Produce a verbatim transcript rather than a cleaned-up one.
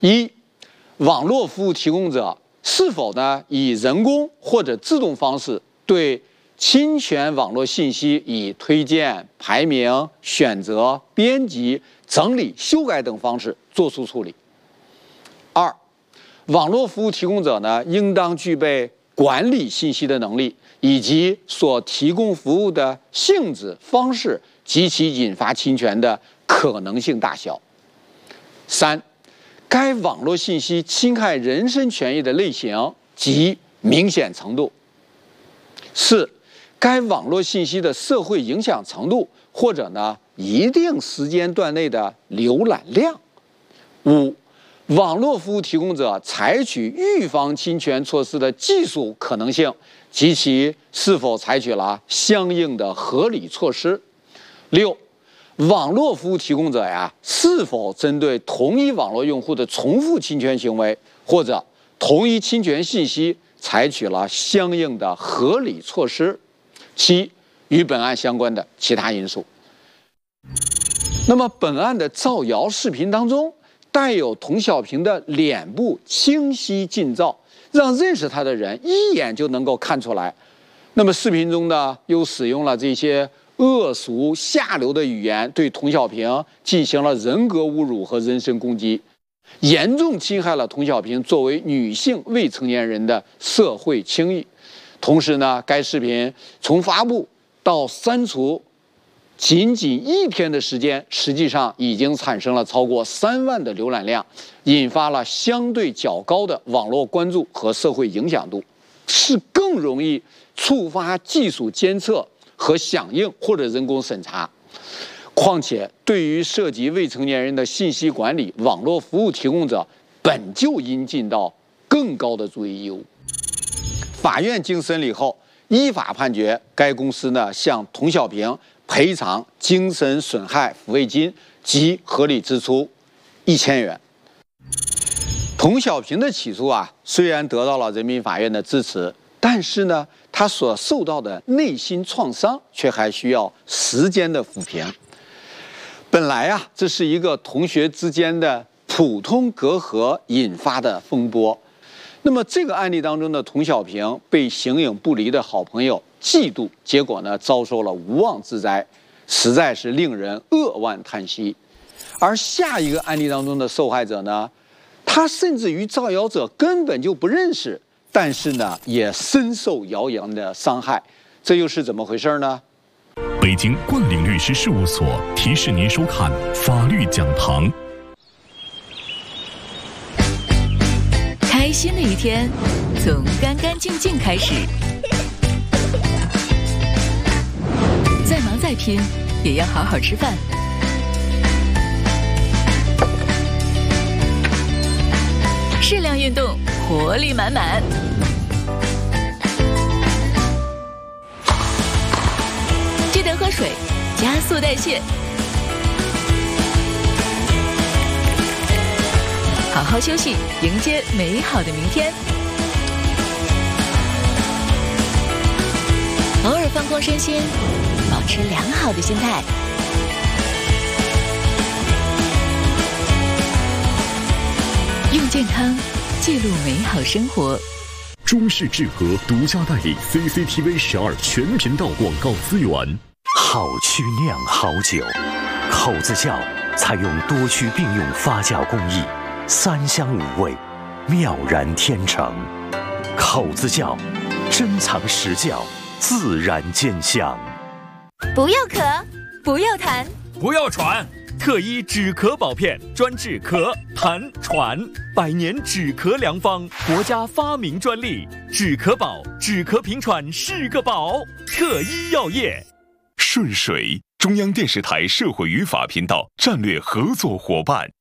一、网络服务提供者是否呢以人工或者自动方式对侵权网络信息以推荐、排名、选择、编辑、整理、修改等方式作出处理。二、网络服务提供者呢，应当具备管理信息的能力，以及所提供服务的性质、方式及其引发侵权的可能性大小。三、该网络信息侵害人身权益的类型及明显程度。四、该网络信息的社会影响程度，或者呢一定时间段内的浏览量。五、网络服务提供者采取预防侵权措施的技术可能性及其是否采取了相应的合理措施。六、网络服务提供者呀，是否针对同一网络用户的重复侵权行为或者同一侵权信息采取了相应的合理措施。七、与本案相关的其他因素。那么本案的造谣视频当中带有童小平的脸部清晰近照，让认识他的人一眼就能够看出来。那么视频中呢，又使用了这些恶俗下流的语言，对童小平进行了人格侮辱和人身攻击，严重侵害了童小平作为女性未成年人的社会清誉。同时呢，该视频从发布到删除仅仅一天的时间，实际上已经产生了超过三万的浏览量，引发了相对较高的网络关注和社会影响度，是更容易触发技术监测和响应或者人工审查。况且，对于涉及未成年人的信息管理，网络服务提供者本就应尽到更高的注意义务。法院经审理后，依法判决该公司呢向童小平赔偿精神损害抚慰金及合理支出一千元。童小平的起诉啊，虽然得到了人民法院的支持，但是呢，他所受到的内心创伤却还需要时间的抚平。本来啊，这是一个同学之间的普通隔阂引发的风波。那么这个案例当中的童小平被形影不离的好朋友嫉妒，结果呢遭受了无妄之灾，实在是令人扼腕叹息。而下一个案例当中的受害者呢，他甚至于造谣者根本就不认识，但是呢也深受谣言的伤害，这又是怎么回事呢？ 北京冠岭律师事务所提示您收看法律讲堂。 开心的一天从干干净净开始，再忙再拼也要好好吃饭。适量运动，活力满满。记得喝水，加速代谢。好好休息，迎接美好的明天。偶尔放空身心，保持良好的心态。用健康记录美好生活。 中式智和独家代理 C C T V 十二全频道广告资源。 好曲酿好酒，口子窖采用多区并用发酵工艺，三香五味，妙然天成。口子窖，珍藏实窖，自然见香。 不要咳，不要痰， 不要喘。特一止咳宝片，专治咳、痰、喘，百年止咳良方，国家发明专利。止咳宝，止咳平喘是个宝。特一药业。 顺水，中央电视台社会与法频道战略合作伙伴。